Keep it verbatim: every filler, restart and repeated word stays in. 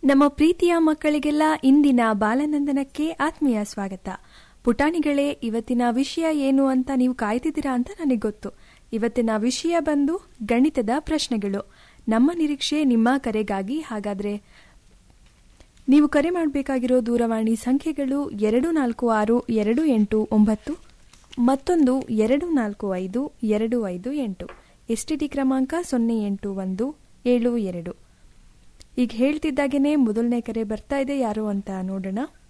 ನಮ್ಮ ಪ್ರೀತಿಯ ಮಕ್ಕಳಿಗೆಲ್ಲ ಇಂದಿನ ಬಾಲನಂದನಕ್ಕೆ ಆತ್ಮೀಯ ಸ್ವಾಗತ. ಪುಟಾಣಿಗಳೇ, ಇವತ್ತಿನ ವಿಷಯ ಏನು ಅಂತ ನೀವು ಕಾಯ್ತಿದ್ದೀರಾ ಅಂತ ನನಗೆ ಗೊತ್ತು. ಇವತ್ತಿನ ವಿಷಯ ಬಂದು ಗಣಿತದ ಪ್ರಶ್ನೆಗಳು. ನಮ್ಮ ನಿರೀಕ್ಷೆ ನಿಮ್ಮ ಕರೆಗಾಗಿ. ಹಾಗಾದ್ರೆ ನೀವು ಕರೆ ಮಾಡಬೇಕಾಗಿರೋ ದೂರವಾಣಿ ಸಂಖ್ಯೆಗಳು ಎರಡು ನಾಲ್ಕು ಆರು ಎರಡು ಎಂಟು ಒಂಬತ್ತು, ಮತ್ತೊಂದು ಎರಡು ನಾಲ್ಕು ಐದು ಎರಡು ಐದು ಎಂಟು. ಎಸ್ಟಿಡಿ ಕ್ರಮಾಂಕ ಸೊನ್ನೆ ಎಂಟು ಒಂದು ಏಳು ಎರಡು. ಈಗ ಹೇಳ್ತಿದ್ದಾಗೇನೆ ಮೊದಲನೇ ಕರೆ ಬರ್ತಾ ಇದೆ, ಯಾರು ಅಂತ ನೋಡೋಣ.